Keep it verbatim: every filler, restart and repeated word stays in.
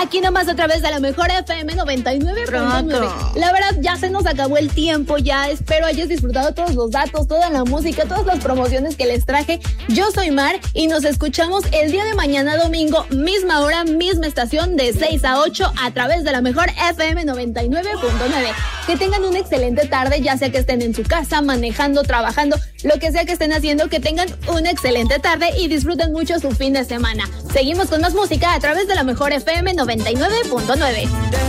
aquí nomás a través de la mejor F M noventa y nueve punto nueve. La verdad, ya se nos acabó el tiempo, ya espero hayas disfrutado todos los datos, toda la música, todas las promociones que les traje. Yo soy Mar y nos escuchamos el día de mañana domingo, misma hora, misma estación, de seis a ocho a través de la mejor F M noventa y nueve punto nueve. Que tengan una excelente tarde, ya sea que estén en su casa, manejando, trabajando, lo que sea que estén haciendo, que tengan una excelente tarde y disfruten mucho su fin de semana. Seguimos con más música a través de la mejor F M noventa y nueve punto nueve.